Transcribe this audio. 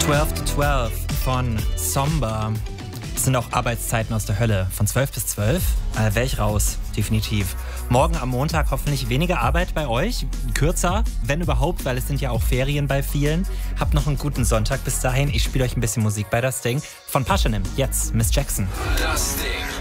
12 to 12 von Somber. Das sind auch Arbeitszeiten aus der Hölle. Von 12 bis 12 wäre ich raus, definitiv. Morgen am Montag hoffentlich weniger Arbeit bei euch. Kürzer, wenn überhaupt, weil es sind ja auch Ferien bei vielen. Habt noch einen guten Sonntag bis dahin. Ich spiele euch ein bisschen Musik bei Das Ding. Von Paschanim, jetzt Miss Jackson. Das Ding.